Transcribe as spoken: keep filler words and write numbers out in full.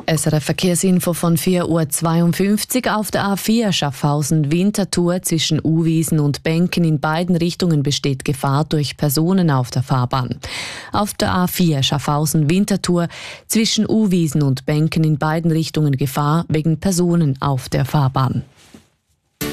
S R F Verkehrsinfo von vier Uhr zweiundfünfzig. Auf der A vier Schaffhausen-Winterthur zwischen Uwiesen und Benken in beiden Richtungen besteht Gefahr durch Personen auf der Fahrbahn. Auf der A vier Schaffhausen-Winterthur zwischen Uwiesen und Benken in beiden Richtungen Gefahr wegen Personen auf der Fahrbahn.